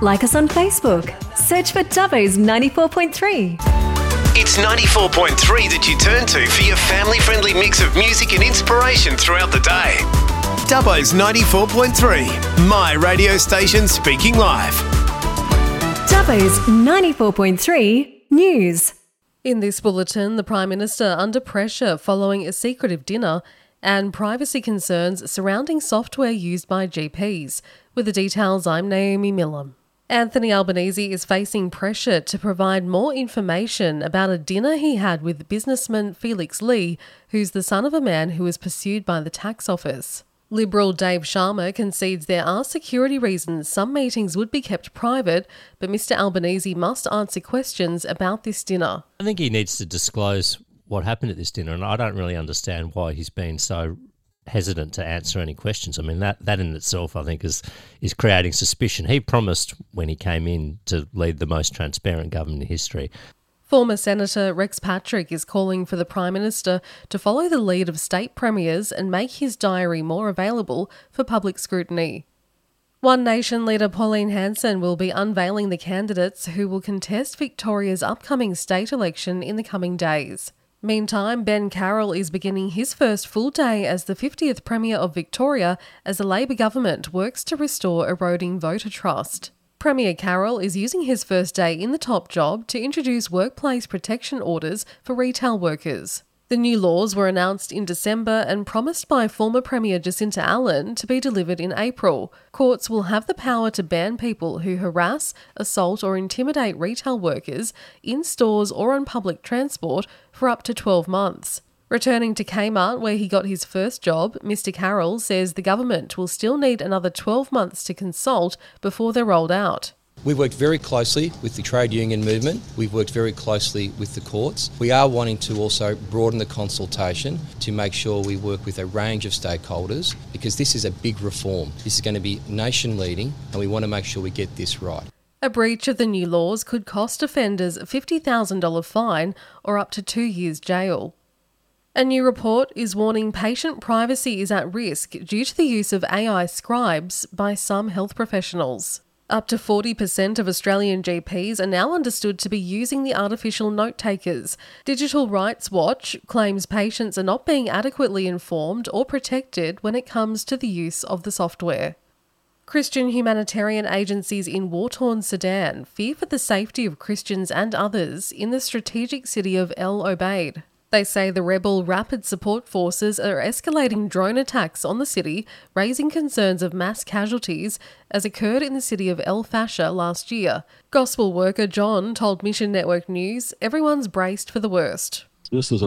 Like us on Facebook. Search for Dubbo's 94.3. It's 94.3 that you turn to for your family-friendly mix of music and inspiration throughout the day. Dubbo's 94.3, my radio station speaking live. Dubbo's 94.3 News. In this bulletin, the Prime Minister under pressure following a secretive dinner and privacy concerns surrounding software used by GPs. With the details, I'm Naomi Miller. Anthony Albanese is facing pressure to provide more information about a dinner he had with businessman Felix Lee, who's the son of a man who was pursued by the tax office. Liberal Dave Sharma concedes there are security reasons some meetings would be kept private, but Mr Albanese must answer questions about this dinner. I think he needs to disclose what happened at this dinner, and I don't really understand why he's been so hesitant to answer any questions. I mean, that in itself, I think, is creating suspicion. He promised when he came in to lead the most transparent government in history. Former Senator Rex Patrick is calling for the Prime Minister to follow the lead of state premiers and make his diary more available for public scrutiny. One Nation leader Pauline Hanson will be unveiling the candidates who will contest Victoria's upcoming state election in the coming days. Meantime, Ben Carroll is beginning his first full day as the 50th Premier of Victoria as the Labor government works to restore eroding voter trust. Premier Carroll is using his first day in the top job to introduce workplace protection orders for retail workers. The new laws were announced in December and promised by former Premier Jacinta Allen to be delivered in April. Courts will have the power to ban people who harass, assault or intimidate retail workers in stores or on public transport for up to 12 months. Returning to Kmart, where he got his first job, Mr Carroll says the government will still need another 12 months to consult before they're rolled out. We've worked very closely with the trade union movement. We've worked very closely with the courts. We are wanting to also broaden the consultation to make sure we work with a range of stakeholders, because this is a big reform. This is going to be nation leading and we want to make sure we get this right. A breach of the new laws could cost offenders a $50,000 fine or up to 2 years jail. A new report is warning patient privacy is at risk due to the use of AI scribes by some health professionals. Up to 40% of Australian GPs are now understood to be using the artificial note takers. Digital Rights Watch claims patients are not being adequately informed or protected when it comes to the use of the software. Christian humanitarian agencies in war-torn Sudan fear for the safety of Christians and others in the strategic city of El Obeid. They say the rebel Rapid Support Forces are escalating drone attacks on the city, raising concerns of mass casualties, as occurred in the city of El Fasher last year. Gospel worker John told Mission Network News, everyone's braced for the worst. This is